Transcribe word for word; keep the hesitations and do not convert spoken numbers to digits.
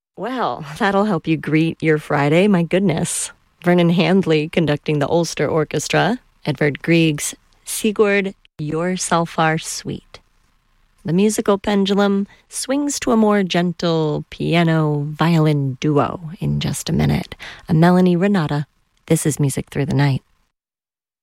Well, that'll help you greet your Friday, my goodness. Vernon Handley conducting the Ulster Orchestra, Edvard Grieg's Sigurd, Your Salfar Suite. The musical pendulum swings to a more gentle piano-violin duo in just a minute. I'm Melanie Renata. This is Music Through the Night.